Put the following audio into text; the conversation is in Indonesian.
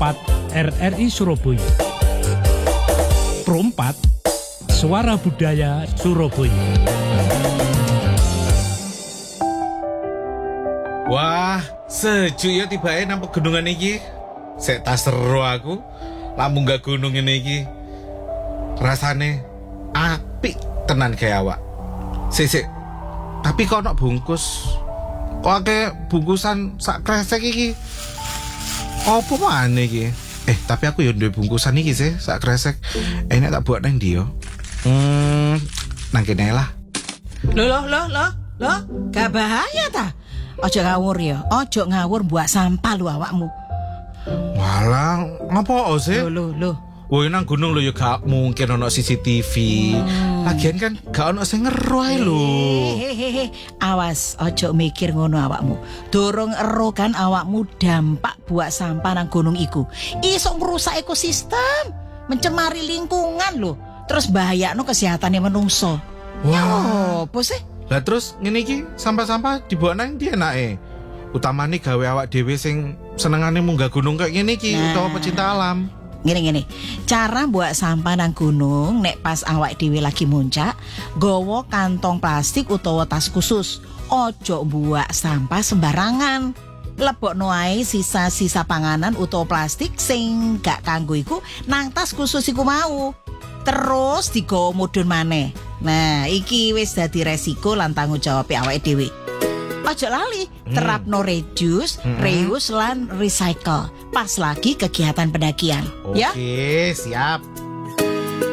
4 RRI Surabaya. Pro 4 Suara Budaya Surabaya. Wah, sejuk ya tibae nang pegunungan iki. Sek tas seru aku. Lamun gak gunung ngene iki. Rasane apik tenan kayak awak. Sik. Tapi kok ono bungkus. Kok akeh bungkusan sak kresek iki. Apa maneh iki? Tapi aku yo duwe bungkusan iki sih, sak kresek. Enak tak buat nang ndi yo? Nang kene lah. Loh, gak bahaya ta? Ojo ngawur ya, ojo ngawur buat sampah lu awakmu. Walah, ngapa sih? Loh. Woi nang gunung lho ya gak mungkin ono CCTV. Lagian kan gak ono sing ngeru ae lho. Hehehe, awas ojo mikir ngono awakmu. Dorong ero kan awakmu dampak buat sampah nang gunung iku. Iso ngrusak ekosistem, mencemari lingkungan lho. Terus bahayakno kesehatane menungso. Wah. Apa sih? Lah terus ngene iki sampah-sampah dibawa nang ndi enake? Utamane gawe awak dhewe sing senengane munggah gunung kayak ngene iki utawa pecinta alam. Gini, cara buat sampah nang gunung nek pas awak dhewe lagi muncak, gowo kantong plastik utawa tas khusus. Ojo buat sampah sembarangan. Lebokno ae sisa-sisa panganan utawa plastik sing gak kanggo iku nang tas khusus iku mau. Terus digawa mudhun maneh. Nah, iki wis dadi resiko lan tanggung jawab awake dhewe. Ojo lali, terapno reduce, reuse lan recycle. Pas lagi kegiatan pendakian. Oke, siap.